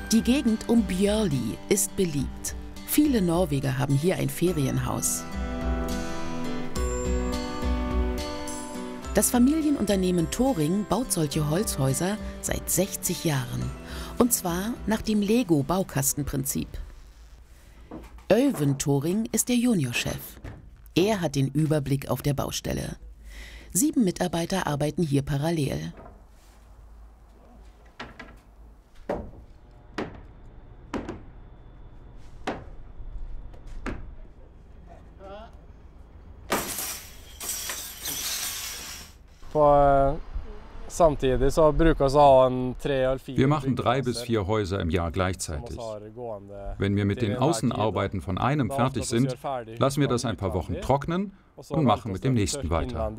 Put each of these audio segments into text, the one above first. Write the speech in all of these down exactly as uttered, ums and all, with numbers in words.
Die Gegend um Björli ist beliebt. Viele Norweger haben hier ein Ferienhaus. Das Familienunternehmen Toring baut solche Holzhäuser seit sechzig Jahren. Und zwar nach dem Lego-Baukastenprinzip. Öyvind Toring ist der Juniorchef. Er hat den Überblick auf der Baustelle. Sieben Mitarbeiter arbeiten hier parallel. Wir machen drei bis vier Häuser im Jahr gleichzeitig. Wenn wir mit den Außenarbeiten von einem fertig sind, lassen wir das ein paar Wochen trocknen und machen mit dem nächsten weiter.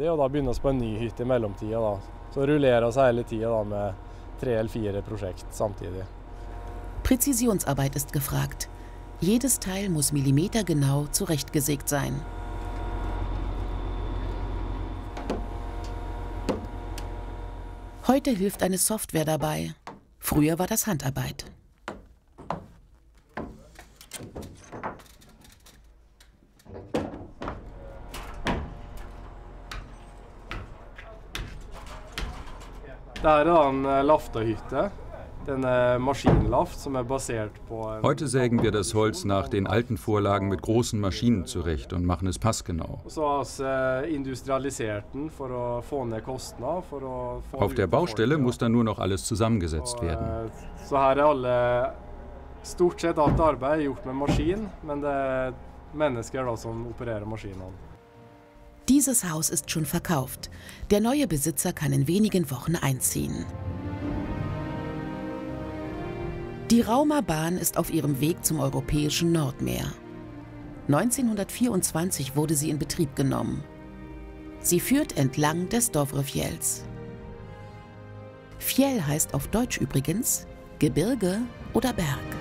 Präzisionsarbeit ist gefragt. Jedes Teil muss millimetergenau zurechtgesägt sein. Heute hilft eine Software dabei. Früher war das Handarbeit. Heute sägen wir das Holz nach den alten Vorlagen mit großen Maschinen zurecht und machen es passgenau. Auf der Baustelle muss dann nur noch alles zusammengesetzt werden. Dieses Haus ist schon verkauft. Der neue Besitzer kann in wenigen Wochen einziehen. Die Rauma-Bahn ist auf ihrem Weg zum europäischen Nordmeer. neunzehnhundertvierundzwanzig wurde sie in Betrieb genommen. Sie führt entlang des Dovrefjells. Fjell heißt auf Deutsch übrigens Gebirge oder Berg.